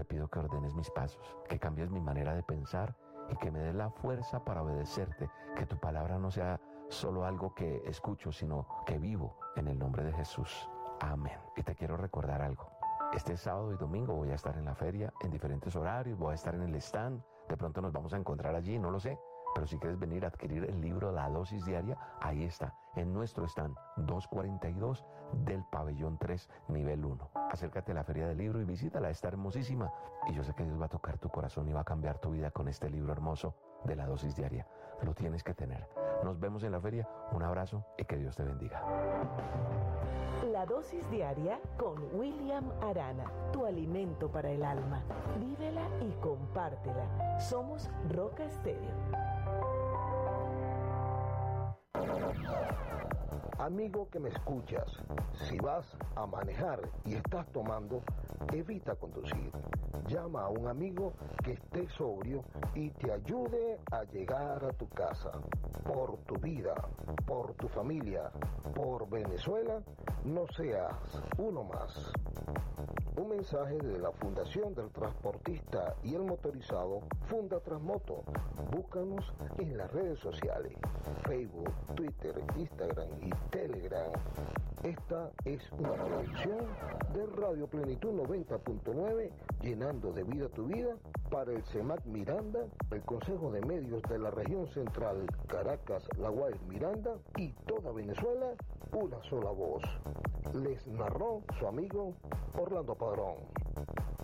te pido que ordenes mis pasos, que cambies mi manera de pensar y que me des la fuerza para obedecerte, que tu palabra no sea solo algo que escucho, sino que vivo en el nombre de Jesús. Amén. Y te quiero recordar algo. Este sábado y domingo voy a estar en la feria en diferentes horarios, voy a estar en el stand, de pronto nos vamos a encontrar allí, no lo sé. Pero si quieres venir a adquirir el libro La Dosis Diaria, ahí está, en nuestro stand 242 del pabellón 3, nivel 1. Acércate a la Feria del Libro y visítala, está hermosísima. Y yo sé que Dios va a tocar tu corazón y va a cambiar tu vida con este libro hermoso de La Dosis Diaria. Lo tienes que tener. Nos vemos en la feria, un abrazo y que Dios te bendiga. La Dosis Diaria con William Arana, tu alimento para el alma. Vívela y compártela. Somos Roca Estéreo. Amigo que me escuchas, si vas a manejar y estás tomando, evita conducir. Llama a un amigo que esté sobrio y te ayude a llegar a tu casa. Por tu vida, por tu familia, por Venezuela, no seas uno más. Un mensaje de la Fundación del Transportista y el Motorizado, Funda Transmoto. Búscanos en las redes sociales, Facebook, Twitter, Instagram y Telegram. Esta es una producción de Radio Plenitud 90.9, llenando de vida tu vida, para el CEMAC Miranda, el Consejo de Medios de la Región Central, Caracas, La Guaira, Miranda y toda Venezuela, una sola voz. Les narró su amigo Orlando Padrón.